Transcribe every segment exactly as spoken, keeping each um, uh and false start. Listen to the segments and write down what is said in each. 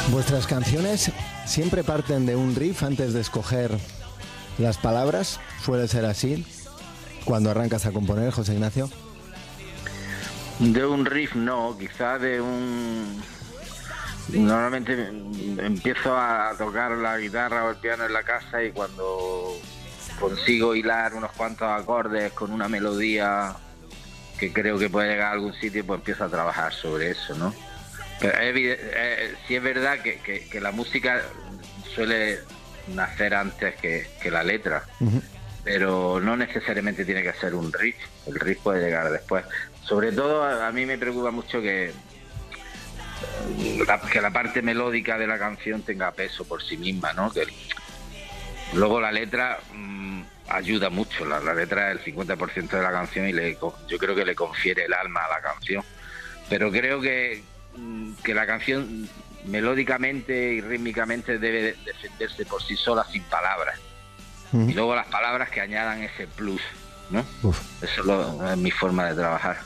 ¿Vuestras canciones siempre parten de un riff antes de escoger las palabras? ¿Suele ser así cuando arrancas a componer, José Ignacio? De un riff no, quizás de un... Normalmente empiezo a tocar la guitarra o el piano en la casa y cuando consigo hilar unos cuantos acordes con una melodía que creo que puede llegar a algún sitio, pues empiezo a trabajar sobre eso, ¿no? Pero es evidente, eh, sí es verdad que, que, que la música suele nacer antes que, que la letra, uh-huh. Pero no necesariamente tiene que ser un riff, el riff puede llegar después. Sobre todo a, a mí me preocupa mucho que, la, que la parte melódica de la canción tenga peso por sí misma, ¿no? Que luego la letra mmm, ayuda mucho, la, la letra es el cincuenta por ciento de la canción y le, yo creo que le confiere el alma a la canción. Pero creo que, que la canción melódicamente y rítmicamente debe defenderse por sí sola sin palabras. Uh-huh. Y luego las palabras que añadan ese plus, ¿no? Uf. Eso es, lo, es mi forma de trabajar.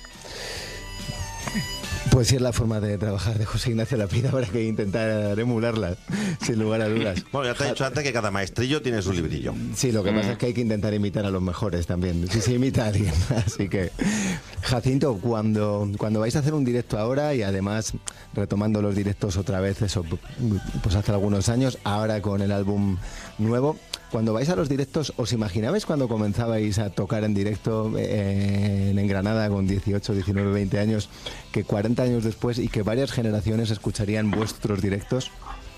Pues sí, es la forma de trabajar de José Ignacio Lapida, habrá que intentar emularla, sin lugar a dudas. Bueno, ya te he dicho antes que cada maestrillo tiene su librillo. Sí, lo que mm. pasa es que hay que intentar imitar a los mejores también, si se imita a alguien. Así que, Jacinto, cuando, cuando vais a hacer un directo ahora, y además retomando los directos otra vez, eso, pues hace algunos años, ahora con el álbum nuevo, cuando vais a los directos, ¿os imaginabais cuando comenzabais a tocar en directo eh, en Granada con dieciocho, diecinueve, veinte años, que cuarenta años después y que varias generaciones escucharían vuestros directos?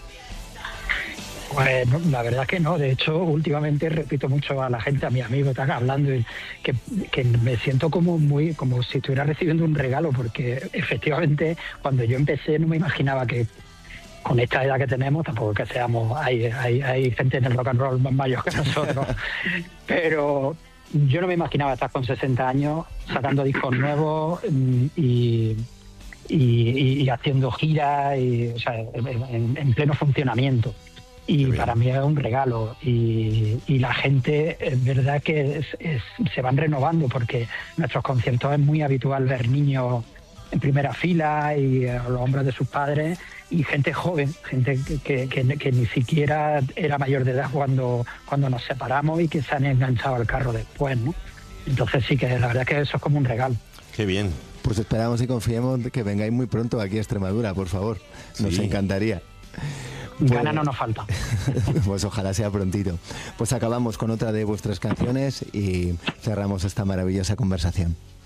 Pues no, la verdad que no. De hecho, últimamente repito mucho a la gente, a mis amigos, están hablando y que, que me siento como muy como si estuviera recibiendo un regalo, porque efectivamente cuando yo empecé no me imaginaba que con esta edad que tenemos, tampoco que seamos, hay, hay, hay gente en el rock and roll más mayor que nosotros, pero yo no me imaginaba estar con sesenta años sacando discos nuevos y, y, y haciendo giras, y, o sea, en, en pleno funcionamiento. Y para mí es un regalo, y, y la gente es verdad que es, es, se van renovando, porque en nuestros conciertos es muy habitual ver niños en primera fila y a los hombros de sus padres, y gente joven, gente que, que, que, que ni siquiera era mayor de edad cuando, cuando nos separamos y que se han enganchado al carro después, ¿no? Entonces sí que la verdad es que eso es como un regalo. Qué bien. Pues esperamos y confiemos que vengáis muy pronto aquí a Extremadura, por favor. Nos sí. encantaría. Pues, Gana no nos falta. Pues ojalá sea prontito. Pues acabamos con otra de vuestras canciones y cerramos esta maravillosa conversación.